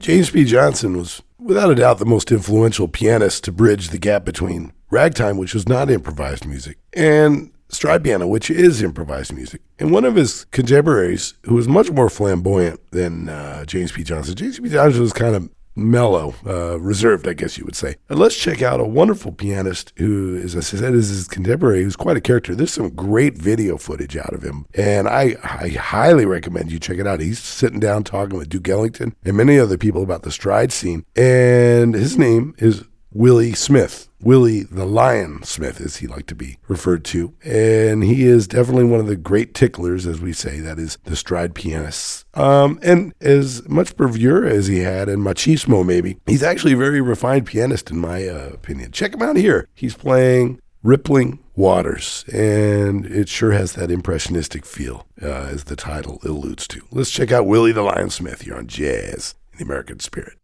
James P. Johnson was without a doubt the most influential pianist to bridge the gap between ragtime, which was not improvised music, and stride piano, which is improvised music. And one of his contemporaries, who was much more flamboyant than James P. Johnson. James P. Johnson was kind of mellow, reserved, I guess you would say. And let's check out a wonderful pianist who, as I said, is his contemporary, who's quite a character. There's some great video footage out of him, and I highly recommend you check it out. He's sitting down talking with Duke Ellington and many other people about the stride scene, and his name is Willie Smith. Willie the Lion Smith, as he liked to be referred to. And he is definitely one of the great ticklers, as we say, that is the stride pianists. And as much bravura as he had, and machismo maybe, he's actually a very refined pianist in my opinion. Check him out here. He's playing Rippling Waters, and it sure has that impressionistic feel, as the title alludes to. Let's check out Willie the Lion Smith here on Jazz in the American Spirit.